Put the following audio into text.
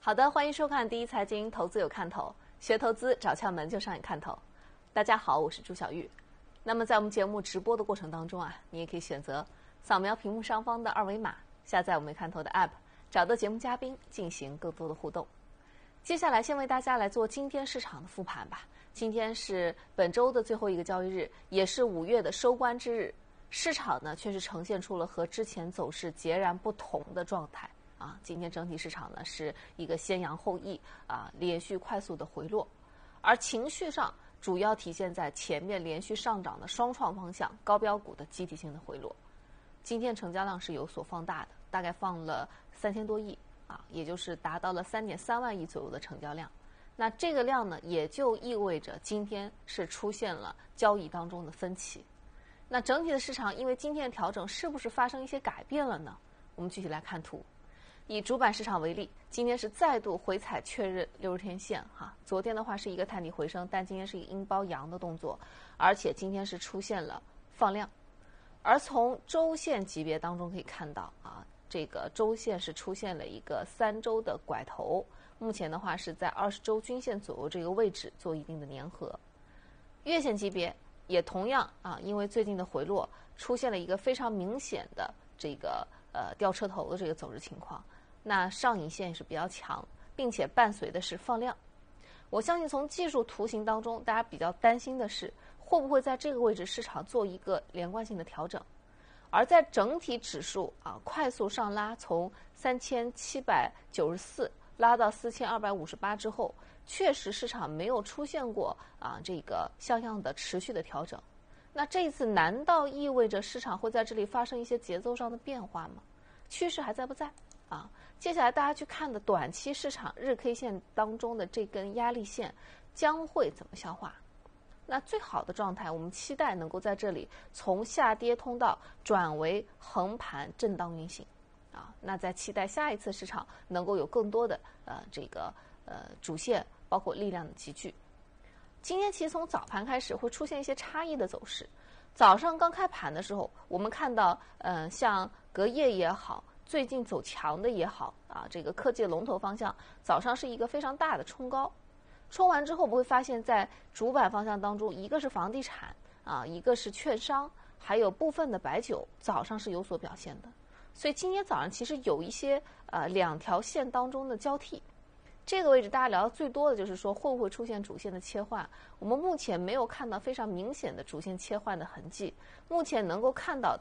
好的，欢迎收看第一财经投资有看头，学投资找窍门就上眼看头。大家好，我是朱小玉。那么在我们节目直播的过程当中啊，你也可以选择扫描屏幕上方的二维码，下载我们看头的 App， 找到节目嘉宾进行更多的互动。接下来先为大家来做今天市场的复盘吧。今天是本周的最后一个交易日，也是5月的收官之日。市场呢确实呈现出了和之前走势截然不同的状态。今天整体市场呢是一个先扬后抑连续快速的回落，而情绪上主要体现在前面连续上涨的双创方向高标股的集体性的回落。今天成交量是有所放大的，大概放了3000多亿也就是达到了3.3万亿左右的成交量。那这个量呢，也就意味着今天是出现了交易当中的分歧。那整体的市场因为今天的调整是不是发生一些改变了呢？我们具体来看图。以主板市场为例，今天是再度回踩确认60天线昨天的话是一个探底回升，但今天是一个阴包阳的动作，而且今天是出现了放量。而从周线级别当中可以看到这个周线是出现了一个3周的拐头，目前的话是在20周均线左右这个位置做一定的粘合。月线级别也同样因为最近的回落出现了一个非常明显的这个吊车头的这个走势情况，那上影线也是比较强，并且伴随的是放量。我相信从技术图形当中，大家比较担心的是会不会在这个位置市场做一个连贯性的调整。而在整体指数快速上拉，从3794拉到4258之后，确实市场没有出现过这个像样的持续的调整。那这一次难道意味着市场会在这里发生一些节奏上的变化吗？趋势还在不在接下来大家去看的短期市场日 K 线当中的这根压力线将会怎么消化？那最好的状态，我们期待能够在这里从下跌通道转为横盘震荡运行那在期待下一次市场能够有更多的主线包括力量的集聚。今天其实从早盘开始会出现一些差异的走势。早上刚开盘的时候，我们看到像隔夜也好，最近走强的也好这个科技龙头方向早上是一个非常大的冲高，冲完之后我们会发现在主板方向当中，一个是房地产一个是券商，还有部分的白酒早上是有所表现的。所以今天早上其实有一些两条线当中的交替。这个位置大家聊的最多的就是说会不会出现主线的切换，我们目前没有看到非常明显的主线切换的痕迹，目前能够看到